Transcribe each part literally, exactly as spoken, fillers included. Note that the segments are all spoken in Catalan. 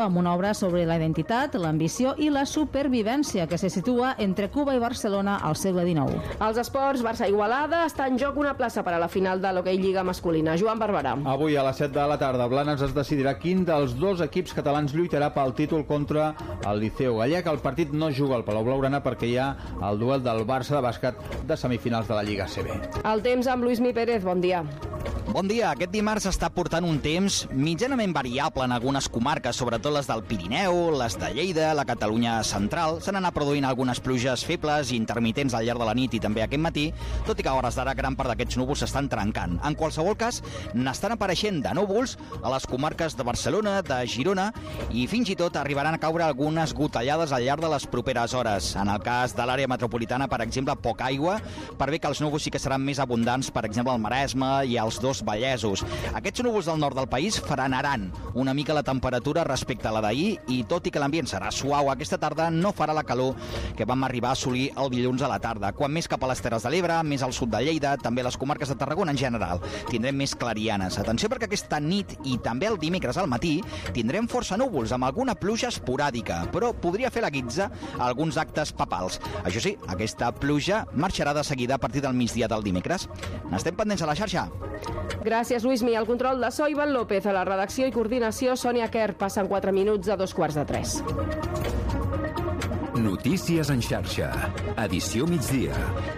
amb una obra sobre la identitat, l'ambició i la supervivència que se situa entre Cuba i Barcelona al segle dinou. Els esports, Barça-Igualada, està en joc una plaça per a la final de l'Hockey Lliga masculina. Joan Barberà. Avui a les set de la tarda, Blanes es decidirà quin dels dos equips catalans lluitarà pel títol contra el Liceu Gallec. El partit no juga al Palau Blaugrana perquè hi ha el duel del Barça de bàsquet de semifinals de la Lliga A C B. El temps amb Lluís Mi Pérez, bon dia. Bon dia. Aquest dimarts està portant un temps mitjanament variable en algunes comarques, sobretot les del Pirineu, les de Lleida, la Catalunya central. S'han anat produint algunes pluges febles i intermitents al llarg de la nit i també aquest matí, tot i que a hores d'ara gran part d'aquests núvols s'estan trencant. En qualsevol cas, n'estan apareixent de núvols a les comarques de Barcelona, de Girona, i fins i tot arribaran a caure algunes gotellades al llarg de les properes hores. En el cas de l'àrea metropolitana, per exemple, poca aigua, per bé que els núvols sí que seran més abundants, per exemple, al Maresme i als dos Vallesos. Aquests núvols del nord del país frenaran una mica la temperatura respecte a la d'ahir i tot i que l'ambient serà suau aquesta tarda no farà la calor que vam arribar a assolir el dilluns a la tarda. Quan més cap a les Terres de l'Ebre, més al sud de Lleida, també les comarques de Tarragona en general, tindrem més clarianes. Atenció perquè aquesta nit i també el dimecres al matí tindrem força núvols amb alguna pluja esporàdica, però podria fer la guitza a alguns actes papals. Això sí, aquesta pluja marxarà de seguida a partir del migdia del dimecres. N'estem pendents a la xarxa. Gràcies, Lluís Mi. El control de so, Ivan López. A la redacció i coordinació, Sònia Quer. Passen quatre minuts a dos quarts de tres. Notícies en xarxa. Edició migdia.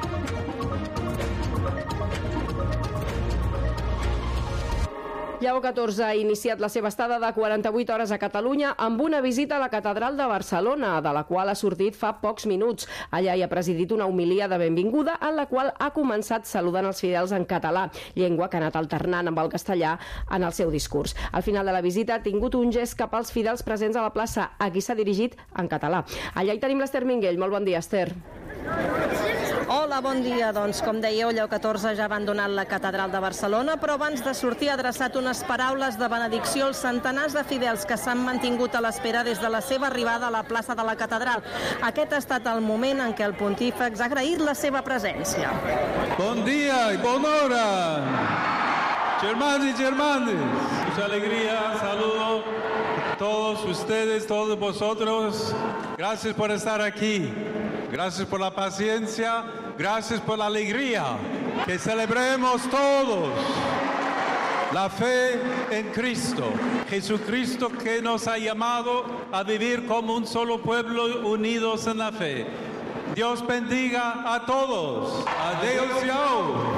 Lleó catorze ha iniciat la seva estada de quaranta-vuit hores a Catalunya amb una visita a la Catedral de Barcelona, de la qual ha sortit fa pocs minuts. Allà hi ha presidit una homilia de benvinguda en la qual ha començat saludant els fidels en català, llengua que ha anat alternant amb el castellà en el seu discurs. Al final de la visita ha tingut un gest cap als fidels presents a la plaça, a qui s'ha dirigit en català. Allà hi tenim l'Ester Minguell. Molt bon dia, Ester. Hola, bon dia. Doncs, com dèieu, Lleó catorze ja ha abandonat la Catedral de Barcelona, però abans de sortir ha adreçat unes paraules de benedicció als centenars de fidels que s'han mantingut a l'espera des de la seva arribada a la plaça de la Catedral. Aquest ha estat el moment en què el pontífex ha agraït la seva presència. Bon dia i bona hora, germans y germanes. Mucha alegría, saludo a todos ustedes, todos vosotros. Gracias por estar aquí. Gracias por la paciencia, gracias por la alegría. Que celebremos todos la fe en Cristo. Jesucristo que nos ha llamado a vivir como un solo pueblo unidos en la fe. Dios bendiga a todos. Adéu-siau.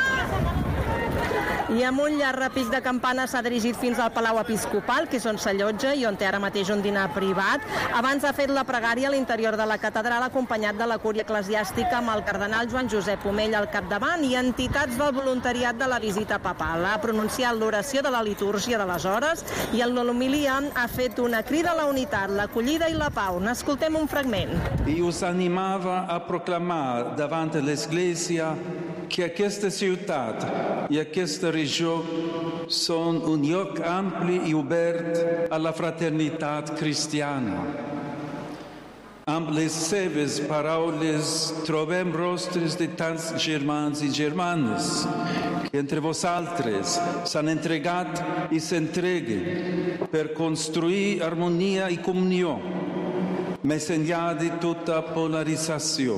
I amb un llarg repic de campanes s'ha dirigit fins al Palau Episcopal, que és on s'allotja i on té ara mateix un dinar privat. Abans ha fet la pregària a l'interior de la catedral, acompanyat de la cúria eclesiàstica amb el cardenal Joan Josep Omell al capdavant i entitats del voluntariat de la visita papal. Ha pronunciat l'oració de la litúrgia de les hores i en l'homilia ha fet una crida a la unitat, l'acollida i la pau. N'escoltem un fragment. I us animava a proclamar davant de l'Església que aquesta ciutat i aquesta regió són un lloc ampli i obert a la fraternitat cristiana. Amb les seves paraules trobem rostres de tants germans i germanes que entre vosaltres s'han entregat i s'entreguen per construir harmonia i comunió més enllà de tota polarització.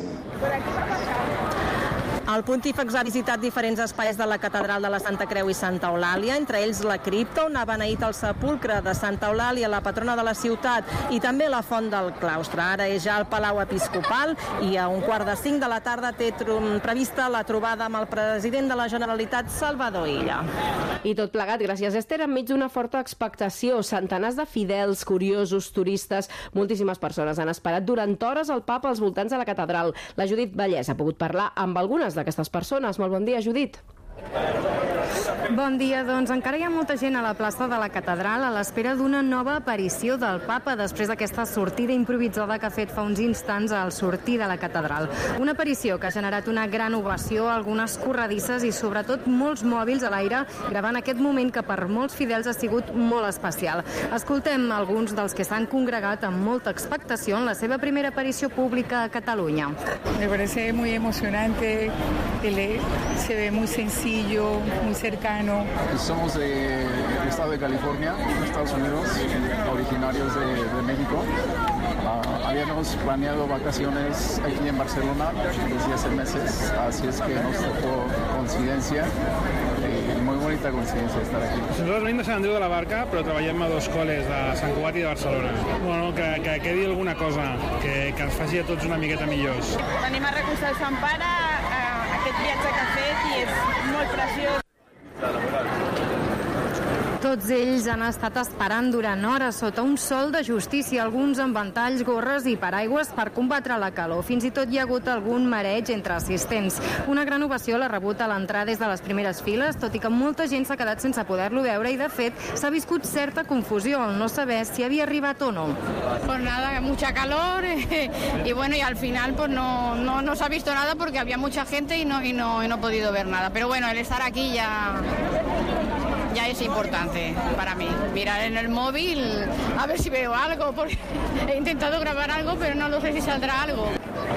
El pontífex ha visitat diferents espais de la Catedral de la Santa Creu i Santa Eulàlia, entre ells la cripta, on ha beneït el sepulcre de Santa Eulàlia, la patrona de la ciutat, i també la font del claustre. Ara és ja al Palau Episcopal i a un quart de cinc de la tarda té prevista la trobada amb el president de la Generalitat, Salvador Illa. I tot plegat, gràcies, Esther, enmig d'una forta expectació. Centenars de fidels, curiosos, turistes, moltíssimes persones han esperat durant hores el papa als voltants de la catedral. La Judit Vallès ha pogut parlar amb algunes d'aquestes persones. Molt bon dia, Judit. Bon dia, doncs encara hi ha molta gent a la plaça de la Catedral a l'espera d'una nova aparició del papa després d'aquesta sortida improvisada que ha fet fa uns instants al sortir de la Catedral. Una aparició que ha generat una gran ovació, algunes corredisses i sobretot molts mòbils a l'aire gravant aquest moment que per molts fidels ha sigut molt especial. Escoltem alguns dels que s'han congregat amb molta expectació en la seva primera aparició pública a Catalunya. Me parece muy emocionante, se ve muy sencillo, muy cercano. mexicano. Somos del estado de California, Estados Unidos, originarios de, de México. Uh, habíamos planeado vacaciones aquí en Barcelona desde hace meses, así es que nos tocó coincidencia. Eh, muy bonita coincidencia estar aquí. Nosaltres venim de Sant Andreu de la Barca, però treballem a dos col·les, de Sant Cugat i de Barcelona. Bueno, que, que quedi alguna cosa, que, que ens faci a tots una miqueta millors. Venim a recolzar el Sant Pare, eh, aquest viatge que ha fet, i és molt preciós. Tots ells han estat esperant durant hores sota un sol de justícia, alguns amb ventalls, gorres i paraigües per combatre la calor. Fins i tot hi ha hagut algun mareig entre assistents. Una gran ovació l'ha rebut a l'entrar des de les primeres files, tot i que molta gent s'ha quedat sense poder-lo veure i, de fet, s'ha viscut certa confusió al no saber si havia arribat o no. Pues nada, mucha calor eh, y bueno, y al final pues no, no, no se ha visto nada porque había mucha gente y no, y no, y no he podido ver nada. Pero bueno, el estar aquí ya... ya es importante para mí. Mirar en el móvil a ver si veo algo, porque he intentado grabar algo, pero no lo sé si saldrá algo.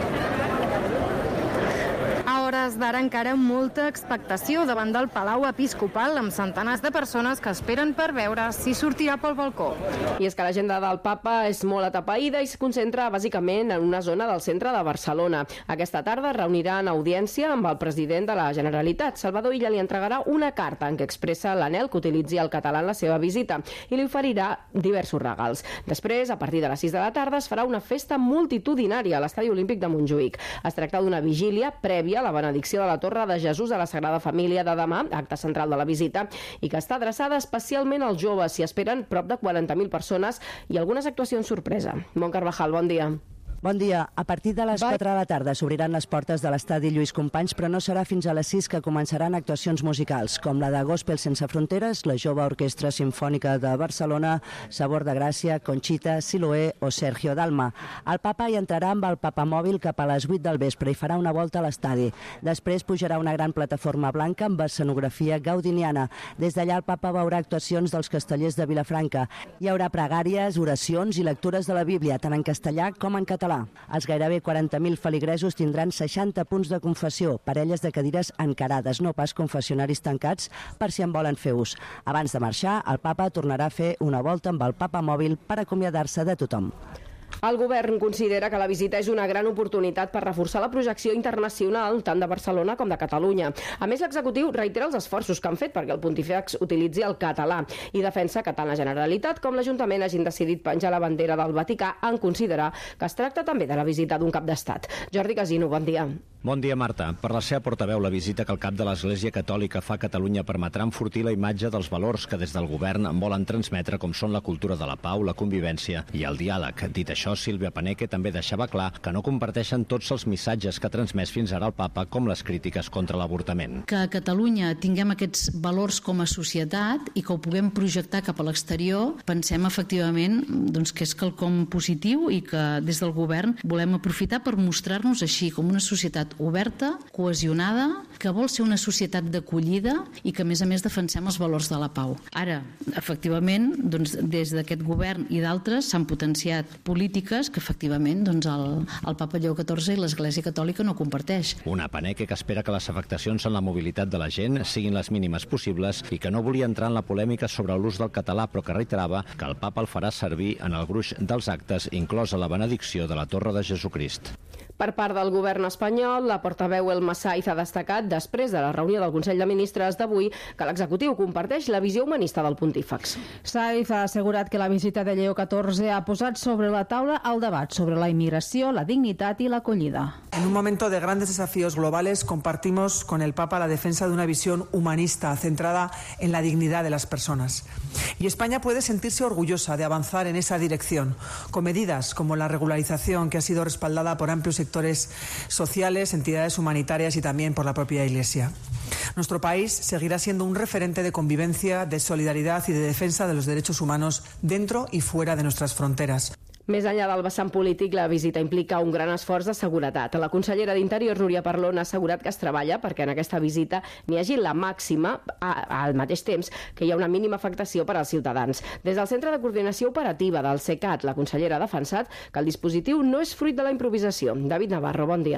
A hores d'ara encara molta expectació davant del Palau Episcopal, amb centenars de persones que esperen per veure si sortirà pel balcó. I és que l'agenda del papa és molt atapeïda i es concentra bàsicament en una zona del centre de Barcelona. Aquesta tarda es reunirà en audiència amb el president de la Generalitat. Salvador Illa li entregarà una carta en què expressa l'anhel que utilitzi el català en la seva visita i li oferirà diversos regals. Després, a partir de les sis de la tarda, es farà una festa multitudinària a l'Estadi Olímpic de Montjuïc. Es tracta d'una vigília prèvia a la benedicció de la Torre de Jesús a la Sagrada Família de demà, acte central de la visita, i que està adreçada especialment als joves. S'hi esperen prop de quaranta mil persones i algunes actuacions sorpresa. Mont Carvajal, bon dia. Bon dia. A partir de les quatre de la tarda s'obriran les portes de l'estadi Lluís Companys, però no serà fins a les sis que començaran actuacions musicals, com la de Gospel Sense Fronteres, la Jove Orquestra Simfònica de Barcelona, Sabor de Gràcia, Conxita, Siloé o Sergio Dalma. El papa hi entrarà amb el papamòbil cap a les vuit del vespre i farà una volta a l'estadi. Després pujarà una gran plataforma blanca amb escenografia gaudiniana. Des d'allà el papa veurà actuacions dels castellers de Vilafranca. Hi haurà pregàries, oracions i lectures de la Bíblia, tant en castellà com en català. Els gairebé quaranta mil feligresos tindran seixanta punts de confessió, parelles de cadires encarades, no pas confessionaris tancats, per si en volen fer ús. Abans de marxar, el papa tornarà a fer una volta amb el papamòbil per acomiadar-se de tothom. El govern considera que la visita és una gran oportunitat per reforçar la projecció internacional tant de Barcelona com de Catalunya. A més, l'executiu reitera els esforços que han fet perquè el Pontífex utilitzi el català i defensa que tant la Generalitat com l'Ajuntament hagin decidit penjar la bandera del Vaticà en considerar que es tracta també de la visita d'un cap d'estat. Jordi Casino, bon dia. Bon dia, Marta. Per la seva portaveu, la visita que el cap de l'Església Catòlica fa a Catalunya permetrà enfortir la imatge dels valors que des del govern volen transmetre, com són la cultura de la pau, la convivència i el diàleg. Dit això, Sílvia Paneque també deixava clar que no comparteixen tots els missatges que ha transmès fins ara el papa, com les crítiques contra l'avortament. Que a Catalunya tinguem aquests valors com a societat i que ho puguem projectar cap a l'exterior, pensem efectivament doncs, que és quelcom positiu i que des del govern volem aprofitar per mostrar-nos així, com una societat oberta, cohesionada, que vol ser una societat d'acollida i que, a més a més, defensem els valors de la pau. Ara, efectivament, doncs, des d'aquest govern i d'altres s'han potenciat polítiques que, efectivament, doncs, el, el papa Lleó catorze i l'Església Catòlica no comparteix. Una Paneque que espera que les afectacions en la mobilitat de la gent siguin les mínimes possibles i que no volia entrar en la polèmica sobre l'ús del català, però que reiterava que el papa el farà servir en el gruix dels actes, inclosa la benedicció de la Torre de Jesucrist. Per part del govern espanyol, la portaveu Elma Saiz ha destacat, després de la reunió del Consell de Ministres d'avui, que l'executiu comparteix la visió humanista del Pontífex. Saiz ha assegurat que la visita de Lleó catorze ha posat sobre la taula el debat sobre la inmigració, la dignitat i l'acollida. En un momento de grandes desafíos globales, compartimos con el Papa la defensa de una visión humanista centrada en la dignidad de las personas. Y España puede sentirse orgullosa de avanzar en esa dirección, con medidas como la regularización, que ha sido respaldada por amplios sectores sociales, entidades humanitarias y también por la propia Iglesia. Nuestro país seguirá siendo un referente de convivencia, de solidaridad y de defensa de los derechos humanos dentro y fuera de nuestras fronteras. Més enllà del vessant polític, la visita implica un gran esforç de seguretat. La consellera d'Interior, Núria Parlon, ha assegurat que es treballa perquè en aquesta visita n'hi hagi la màxima, al mateix temps que hi ha una mínima afectació per als ciutadans. Des del Centre de Coordinació Operativa del CECAT, la consellera ha defensat que el dispositiu no és fruit de la improvisació. David Navarro, bon dia.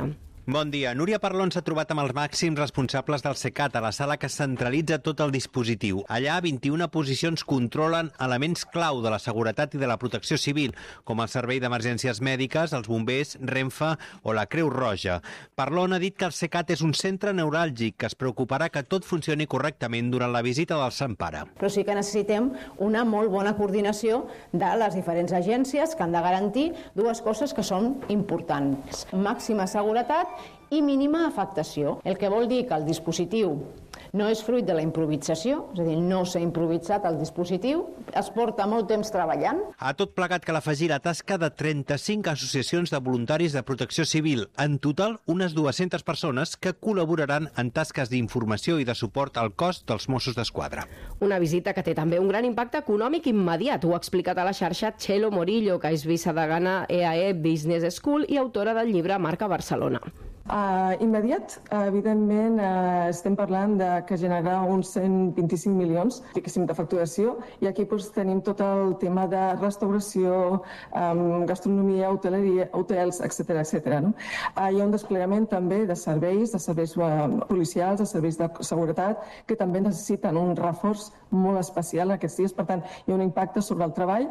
Bon dia. Núria Parlon s'ha trobat amb els màxims responsables del CECAT a la sala que centralitza tot el dispositiu. Allà, vint-i-una posicions controlen elements clau de la seguretat i de la protecció civil, com el Servei d'Emergències Mèdiques, els bombers, Renfe o la Creu Roja. Parlon ha dit que el CECAT és un centre neuràlgic que es preocuparà que tot funcioni correctament durant la visita del Sant Pare. Però sí que necessitem una molt bona coordinació de les diferents agències que han de garantir dues coses que són importants. Màxima seguretat i mínima afectació, el que vol dir que el dispositiu no és fruit de la improvisació, és a dir, no s'ha improvisat el dispositiu, es porta molt temps treballant. A tot plegat cal afegir la tasca de trenta-cinc associacions de voluntaris de protecció civil, en total unes dues-centes persones que col·laboraran en tasques d'informació i de suport al cos dels Mossos d'Esquadra. Una visita que té també un gran impacte econòmic immediat, ho ha explicat a la xarxa Txelo Morillo, que és vicedegana E A E Business School i autora del llibre Marca Barcelona. Uh, immediat, uh, evidentment, uh, estem parlant de que generarà uns cent vint-i-cinc milions de facturació, i aquí doncs, tenim tot el tema de restauració, um, gastronomia, hoteleria, hotels, etcètera etcètera. No? Uh, hi ha un desplegament també de serveis, de serveis uh, policials, de serveis de seguretat, que també necessiten un reforç molt especial aquests dies. Per tant, hi ha un impacte sobre el treball.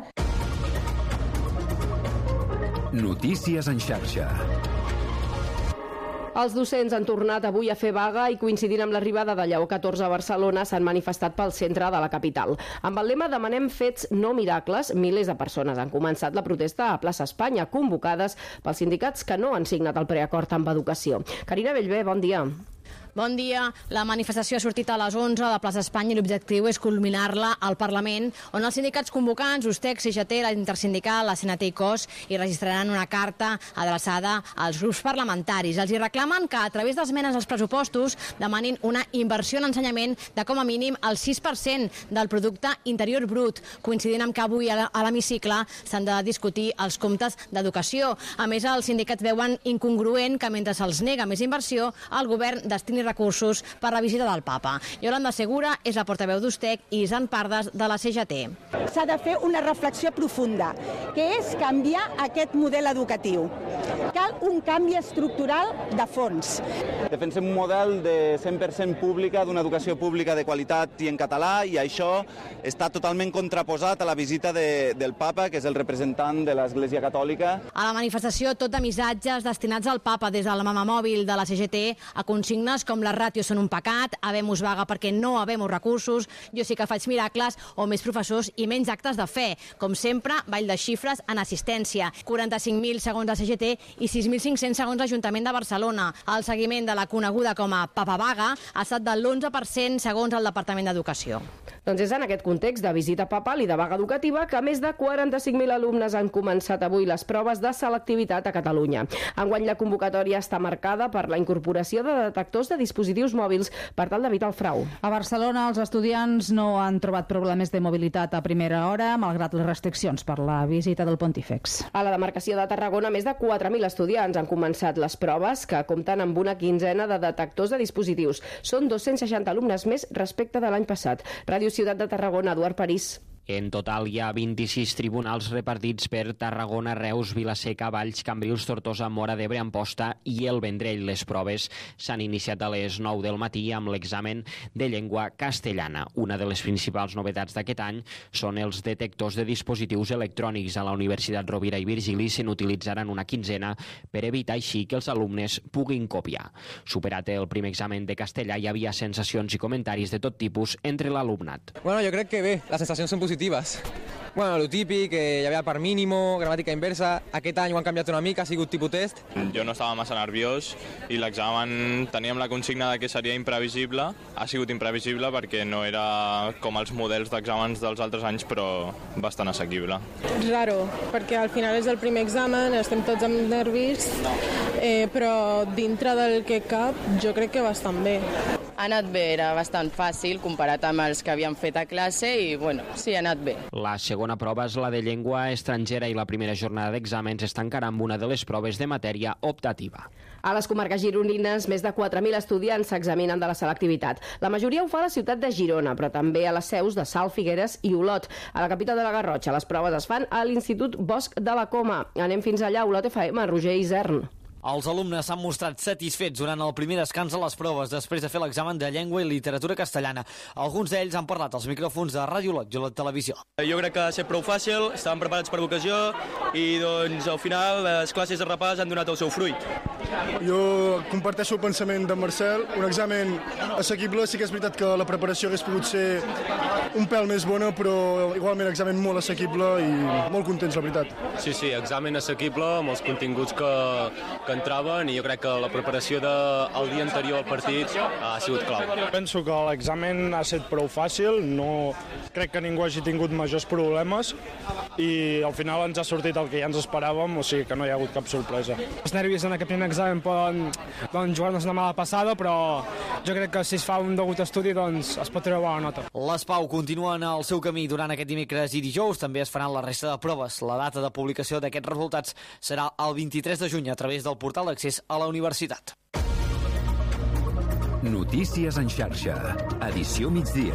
Notícies en xarxa. Els docents han tornat avui a fer vaga i coincidint amb l'arribada de Lleó catorze a Barcelona s'han manifestat pel centre de la capital. Amb el lema "Demanem fets, no miracles", milers de persones han començat la protesta a Plaça Espanya, convocades pels sindicats que no han signat el preacord amb Educació. Carina Bellver, bon dia. Bon dia. La manifestació ha sortit a les onze de Plaça Espanya i l'objectiu és culminar-la al Parlament, on els sindicats convocants, USTEC, C G T, la Intersindical, la C N T i C O S, hi registraran una carta adreçada als grups parlamentaris. Els hi reclamen que, a través d'esmenes als pressupostos, demanin una inversió en ensenyament de com a mínim el sis per cent del producte interior brut, coincidint amb que avui a l'hemicicle s'han de discutir els comptes d'educació. A més, els sindicats veuen incongruent que, mentre se'ls nega més inversió, el govern destini recursos per la visita del papa. Yolanda Segura és la portaveu d'USTEC i Isan Pardes de la C G T. S'ha de fer una reflexió profunda, que és canviar aquest model educatiu. Cal un canvi estructural de fons. Defensem un model de cent per cent pública, d'una educació pública de qualitat i en català, i això està totalment contraposat a la visita de, del papa, que és el representant de l'Església Catòlica. A la manifestació, tot de missatges destinats al papa des de la mamamòbil de la C G T a consignes com les ràtios són un pecat, habemus vaga perquè no habemus recursos, jo sí que faig miracles, o més professors i menys actes de fe. Com sempre, ball de xifres en assistència. quaranta-cinc mil segons la C G T i sis mil cinc-cents segons l'Ajuntament de Barcelona. El seguiment de la coneguda com a papavaga ha estat de l'onze per cent segons el Departament d'Educació. Doncs és en aquest context de visita papal i de vaga educativa que més de quaranta-cinc mil alumnes han començat avui les proves de selectivitat a Catalunya. Enguany la convocatòria està marcada per la incorporació de detectors de dispositius mòbils per tal d'evitar el frau. A Barcelona els estudiants no han trobat problemes de mobilitat a primera hora, malgrat les restriccions per la visita del Pontífex. A la demarcació de Tarragona, més de quatre mil estudiants han començat les proves, que compten amb una quinzena de detectors de dispositius. Són dos-cents seixanta alumnes més respecte de l'any passat. Ràdio Ciutat de Tarragona, Eduard París. En total hi ha vint-i-sis tribunals repartits per Tarragona, Reus, Vila-seca, Valls, Cambrils, Tortosa, Móra d'Ebre, Amposta i el Vendrell. Les proves s'han iniciat a les nou del matí amb l'examen de llengua castellana. Una de les principals novetats d'aquest any són els detectors de dispositius electrònics. A la Universitat Rovira i Virgili se n'utilitzaran una quinzena per evitar així que els alumnes puguin copiar. Superat el primer examen de castellà, hi havia sensacions i comentaris de tot tipus entre l'alumnat. Bueno, jo crec que bé, les sensacions són positives. Bueno, lo típic, que hi havia part mínimo, gramàtica inversa. Aquest any ho han canviat una mica, ha sigut tipus test. Jo no estava massa nerviós i l'examen teníem la consigna de que seria imprevisible. Ha sigut imprevisible perquè no era com els models d'exàmens dels altres anys, però bastant assequible. Raro, perquè al final és el primer examen, estem tots amb nervis, eh, però dintre del que cap jo crec que bastant bé. Ha anat bé, era bastant fàcil comparat amb els que havíem fet a classe i, bueno, sí, ha anat bé. La segona prova és la de llengua estrangera i la primera jornada d'exàmens es tancarà amb una de les proves de matèria optativa. A les comarques gironines, més de quatre mil estudiants s'examinen de la selectivitat. La majoria ho fa a la ciutat de Girona, però també a les seus de Salt, Figueres i Olot. A la capital de la Garrotxa, les proves es fan a l'Institut Bosch de la Coma. Anem fins allà, Olot F M, Roger Isern. Els alumnes s'han mostrat satisfets durant el primer descans a les proves després de fer l'examen de llengua i literatura castellana. Alguns d'ells han parlat als micròfons de Ràdio Lot i la televisió. Jo crec que ha estat prou fàcil, estàvem preparats per l'ocasió i doncs al final les classes de repàs han donat el seu fruit. Jo comparteixo el pensament de Marcel, un examen assequible, sí que és veritat que la preparació hagués pogut ser un pèl més bona, però igualment examen molt assequible i molt contents, la veritat. Sí, sí, examen assequible amb els continguts que, que entraven i jo crec que la preparació del dia anterior al partit ha sigut clau. Penso que l'examen ha estat prou fàcil, no crec que ningú hagi tingut majors problemes i al final ens ha sortit el que ja ens esperàvem, o sigui que no hi ha hagut cap sorpresa. Els nervis en aquest primer examen poden, poden jugar-nos una mala passada, però jo crec que si es fa un degut estudi doncs es pot treure bona nota. Les Pau continuen el seu camí durant aquest dimecres i dijous. També es faran la resta de proves. La data de publicació d'aquests resultats serà el vint-i-tres de juny a través del portal d'accés a la universitat. Notícies en xarxa. Edició migdia.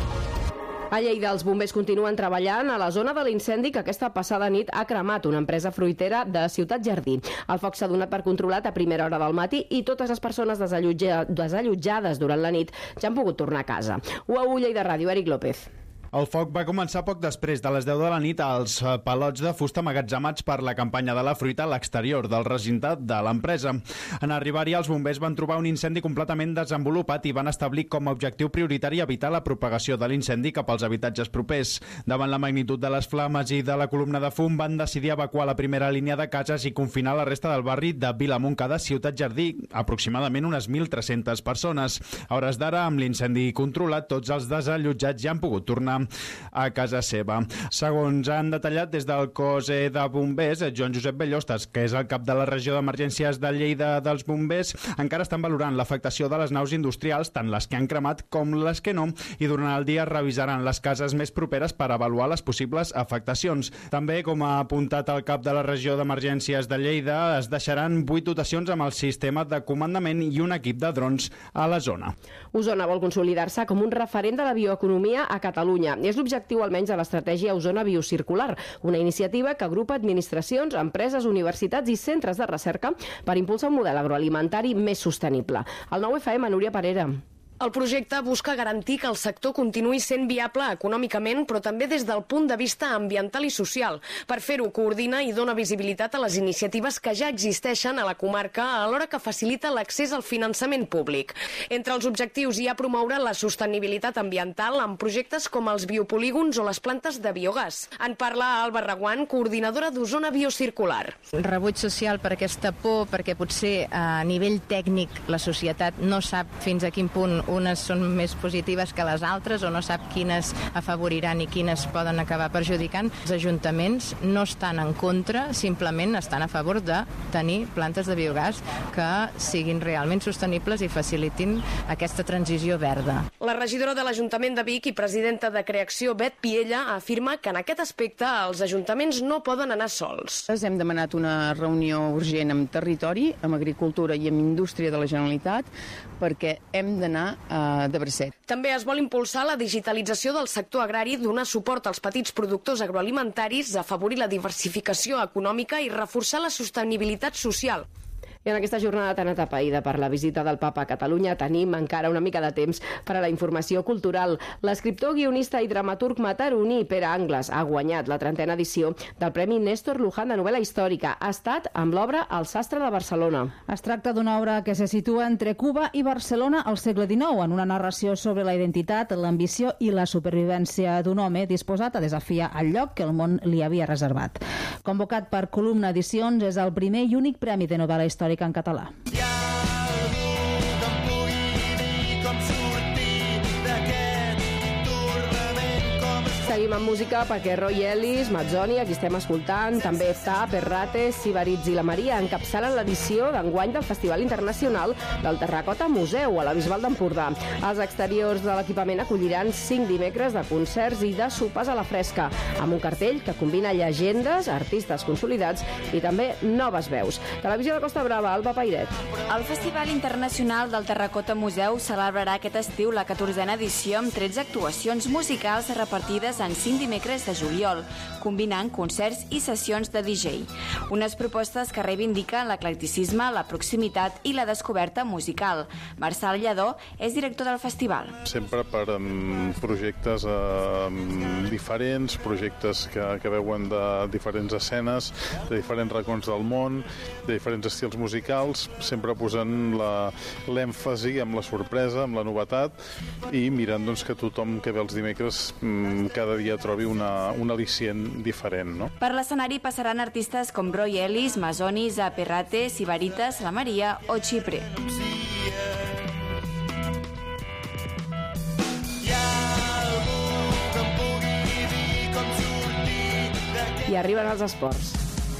A Lleida, els bombers continuen treballant a la zona de l'incendi que aquesta passada nit ha cremat una empresa fruitera de Ciutat Jardí. El foc s'ha donat per controlat a primera hora del matí i totes les persones desallotja... desallotjades durant la nit ja han pogut tornar a casa. U A U Lleida Ràdio, Eric López. El foc va començar poc després de les deu de la nit als palots de fusta amagatzemats per la campanya de la fruita a l'exterior del recinte de l'empresa. En arribar-hi, els bombers van trobar un incendi completament desenvolupat i van establir com a objectiu prioritari evitar la propagació de l'incendi cap als habitatges propers. Davant la magnitud de les flames i de la columna de fum, van decidir evacuar la primera línia de cases i confinar la resta del barri de Vilamontcada, Ciutat Jardí, aproximadament unes mil tres-centes persones. A hores d'ara, amb l'incendi controlat, tots els desallotjats ja han pogut tornar a casa seva. Segons han detallat des del cos de bombers, Joan Josep Bellostes, que és el cap de la regió d'emergències de Lleida dels bombers, encara estan valorant l'afectació de les naus industrials, tant les que han cremat com les que no, i durant el dia revisaran les cases més properes per avaluar les possibles afectacions. També, com ha apuntat el cap de la regió d'emergències de Lleida, es deixaran vuit dotacions amb el sistema de comandament i un equip de drons a la zona. Osona vol consolidar-se com un referent de la bioeconomia a Catalunya. És l'objectiu almenys de l'estratègia Osona Biocircular, una iniciativa que agrupa administracions, empreses, universitats i centres de recerca per impulsar un model agroalimentari més sostenible. El nou F M, Núria Parera. El projecte busca garantir que el sector continuï sent viable econòmicament, però també des del punt de vista ambiental i social. Per fer-ho, coordina i dona visibilitat a les iniciatives que ja existeixen a la comarca, alhora que facilita l'accés al finançament públic. Entre els objectius hi ha promoure la sostenibilitat ambiental amb projectes com els biopolígons o les plantes de biogàs. En parla Alba Reguant, coordinadora d'Osona Biocircular. Rebuig social per aquesta por, perquè potser a nivell tècnic la societat no sap fins a quin punt unes són més positives que les altres o no sap quines afavoriran i quines poden acabar perjudicant. Els ajuntaments no estan en contra, simplement estan a favor de tenir plantes de biogàs que siguin realment sostenibles i facilitin aquesta transició verda. La regidora de l'Ajuntament de Vic i presidenta de Creacció, Bet Piella, afirma que en aquest aspecte els ajuntaments no poden anar sols. Hem demanat una reunió urgent amb territori, amb agricultura i amb indústria de la Generalitat perquè hem d'anar de bracet. També es vol impulsar la digitalització del sector agrari, donar suport als petits productors agroalimentaris, afavorir la diversificació econòmica i reforçar la sostenibilitat social. I en aquesta jornada tan atapeïda per la visita del Papa a Catalunya tenim encara una mica de temps per a la informació cultural. L'escriptor, guionista i dramaturg mataroní Pere Angles ha guanyat la trentena edició del Premi Néstor Luján de novel·la històrica. Ha estat amb l'obra El sastre de Barcelona. Es tracta d'una obra que se situa entre Cuba i Barcelona al segle dinou, en una narració sobre la identitat, l'ambició i la supervivència d'un home disposat a desafiar el lloc que el món li havia reservat. Convocat per Columna Edicions, és el primer i únic premi de novel·la històrica en català. Seguim amb música perquè Roy Ellis, Mazzoni, aquí estem escoltant, també Zap, Errate, Sibaritz i la Maria encapçalen l'edició d'enguany del Festival Internacional del Terracota Museu a la Bisbal d'Empordà. Els exteriors de l'equipament acolliran cinc dimecres de concerts i de sopars a la fresca, amb un cartell que combina llegendes, artistes consolidats i també noves veus. Televisió de Costa Brava, Alba Pairet. El Festival Internacional del Terracota Museu celebrarà aquest estiu la catorzena edició amb tretze actuacions musicals repartides en en cinc dimecres de juliol, combinant concerts i sessions de D J. Unes propostes que reivindiquen l'eclecticisme, la proximitat i la descoberta musical. Marçal Lledó és director del festival. Sempre per um, projectes uh, diferents, projectes que, que veuen de diferents escenes, de diferents racons del món, de diferents estils musicals, sempre posant l'èmfasi amb la sorpresa, amb la novetat i mirant doncs, que tothom que ve els dimecres um, cada dia trobi una, un al·licient diferent. No? Per l'escenari passaran artistes com Roy Ellis, Masonis, Aperrate, Sibaritas, La Maria o Xipre. I arriben els esports.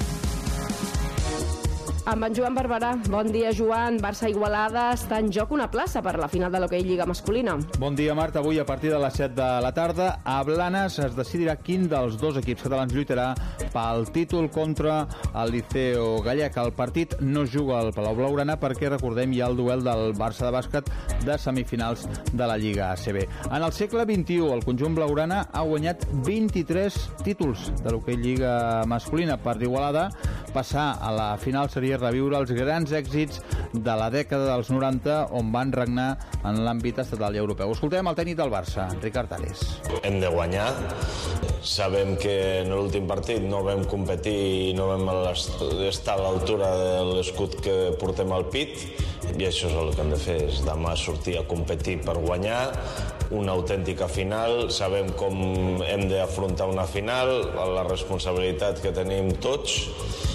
Amb en Joan Barberà. Bon dia, Joan. Barça-Igualada està en joc una plaça per la final de l'hoquei Lliga masculina. Bon dia, Marta. Avui, a partir de les set de la tarda, a Blanes es decidirà quin dels dos equips catalans lluitarà pel títol contra el Liceo Gallec. El partit no juga al Palau Blaugrana perquè, recordem, hi ha el duel del Barça de bàsquet de semifinals de la Lliga A C B. En el segle vint-i-u, el conjunt blaugrana ha guanyat vint-i-tres títols de l'hoquei Lliga masculina. Per l'Igualada, passar a la final seria reviure els grans èxits de la dècada dels noranta, on van regnar en l'àmbit estatal i europeu. Escoltem el tècnic del Barça, Ricard Ares. Hem de guanyar. Sabem que en l'últim partit no vam competir i no vam estar a l'altura de l'escut que portem al pit, i això és el que hem de fer, és demà sortir a competir per guanyar una autèntica final. Sabem com hem d'afrontar una final, la responsabilitat que tenim tots,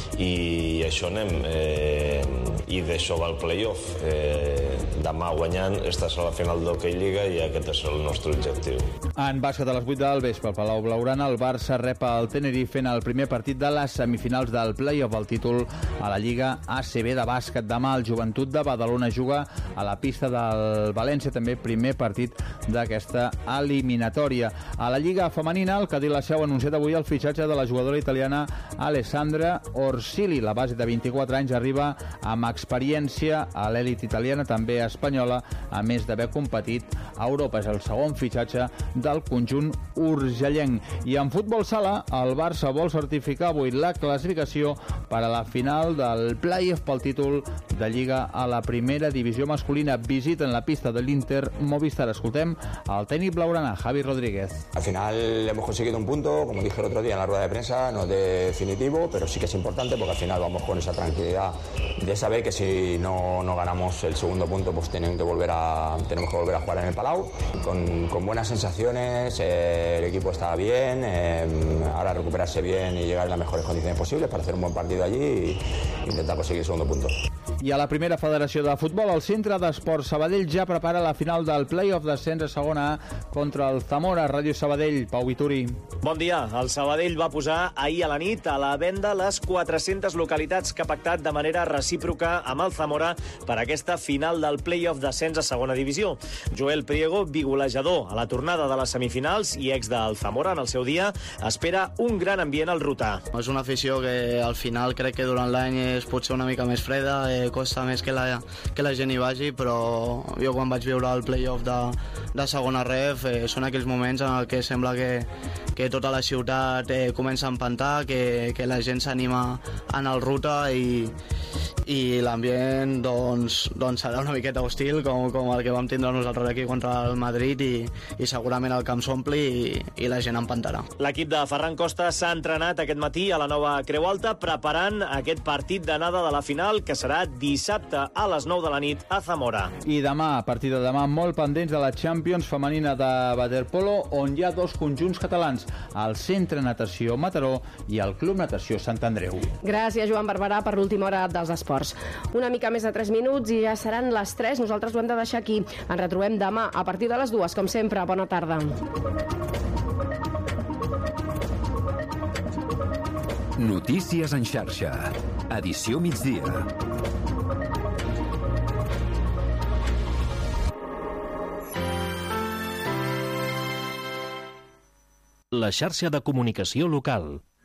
i això anem, eh, i d'això va el play-off. Eh, demà guanyant estàs a la final d'Hockey Lliga i aquest és el nostre objectiu. En bàsquet, a les vuit del vespre al Palau Blaugrana, el Barça rep el Tenerife en el primer partit de les semifinals del play-off, el títol a la Lliga A C B de bàsquet. Demà el Joventut de Badalona juga a la pista del València, també primer partit d'aquesta eliminatòria. A la Lliga femenina, el Cadí la Seu ha anunciat avui el fitxatge de la jugadora italiana Alessandra Orsili. La base de vint-i-quatre anys arriba amb experiència a l'elit italiana, també espanyola, a més d'haver competit a Europa. És el segon fitxatge del conjunt urgellenc. I en futbol sala, el Barça vol certificar avui la classificació per a la final del play-off pel títol de Lliga a la primera divisió masculina. Visiten la pista de l'Inter Movistar. Escoltem al tècnic blaugrana, Javi Rodríguez. Al final hemos conseguido un punto, como dije el otro día en la rueda de prensa, no es definitivo, pero sí que es importante porque al final vamos con esa tranquilidad de saber que si no, no ganamos el segundo punto, pues tenemos que volver a, tenemos que volver a jugar en el Palau. Con, con buenas sensaciones, eh, el equipo está bien, eh, ahora recuperarse bien y llegar en las mejores condiciones posibles para hacer un buen partido allí i intentar conseguir el segundo punto. I a la primera federació de futbol, el Centre d'Esports Sabadell ja prepara la final del play-off d'ascens a segona A contra el Zamora. Ràdio Sabadell, Pau Vituri. Bon dia. El Sabadell va posar ahir a la nit a la venda les quatre-centes localitats que ha pactat de manera recíproca amb el Zamora per aquesta final del play-off d'ascens a segona divisió. Joel Priego, bigolejador a la tornada de les semifinals i ex del Zamora en el seu dia, espera un gran ambient al Rotà. És una afició que al final crec que durant l'any és potser una mica més freda, eh, costa més que la, que la gent hi vagi, però jo quan vaig viure el play-off de, de segona ref eh, són aquells moments en què sembla que, que tota la ciutat eh, comença a empantar, que, que la gent s'anima a anar al Ruta i, i l'ambient doncs, doncs serà una miqueta hostil com, com el que vam tindre nosaltres aquí contra el Madrid i, i segurament el camp s'ompli i, i la gent empantarà. L'equip de Ferran Costa s'ha entrenat aquest matí a la nova Creu Alta preparant aquest partit d'anada de la final que serà dissabte a les nou de la nit a Zamora. I demà, a partir de demà, molt pendents de la Champions femenina de waterpolo, on hi ha dos conjunts catalans, el Centre Natació Mataró i el Club Natació Sant Andreu. Gràcies, Joan Barberà, per l'última hora dels esports. Una mica més de tres minuts i ja seran les tres. Nosaltres ho hem de deixar aquí. Ens retrobem demà a partir de les dues, com sempre. Bona tarda. Notícies en xarxa. Edició migdia. La xarxa de comunicació local.